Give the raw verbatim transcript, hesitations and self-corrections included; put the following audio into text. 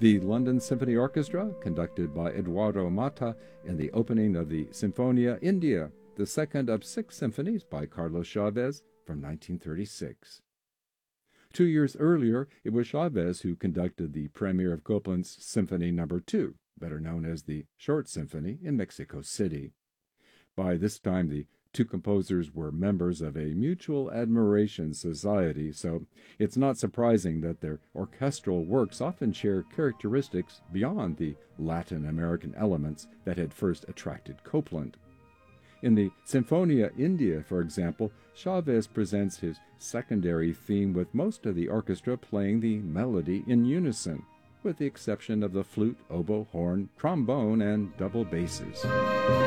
The London Symphony Orchestra, conducted by Eduardo Mata in the opening of the Sinfonia India, the second of six symphonies by Carlos Chavez from nineteen thirty-six. Two years earlier, it was Chavez who conducted the premiere of Copland's Symphony Number Two, better known as the Short Symphony, in Mexico City. By this time, the two composers were members of a mutual admiration society, so it's not surprising that their orchestral works often share characteristics beyond the Latin American elements that had first attracted Copland. In the Sinfonia India, for example, Chavez presents his secondary theme with most of the orchestra playing the melody in unison, with the exception of the flute, oboe, horn, trombone, and double basses.